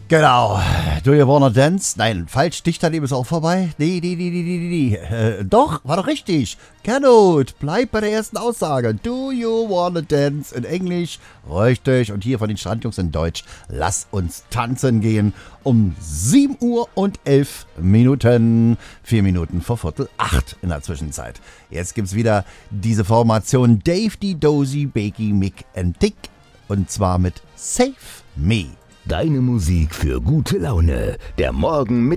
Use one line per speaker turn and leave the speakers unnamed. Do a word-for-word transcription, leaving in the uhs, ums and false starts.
Genau. Do you wanna dance? Nein, falsch. Dichterleben ist auch vorbei. Nee, nee, nee, nee, nee, nee. Äh, doch, war doch richtig. Cannot. Bleib bei der ersten Aussage. Do you wanna dance? In Englisch. Richtig. Und hier von den Strandjungs in Deutsch. Lass uns tanzen gehen. Um sieben Uhr und elf Minuten. Vier Minuten vor Viertel acht in der Zwischenzeit. Jetzt gibt's wieder diese Formation Dave, die Dozy, Becky, Mick and Dick. Und zwar mit Save Me.
Deine Musik für gute Laune. Der Morgen mit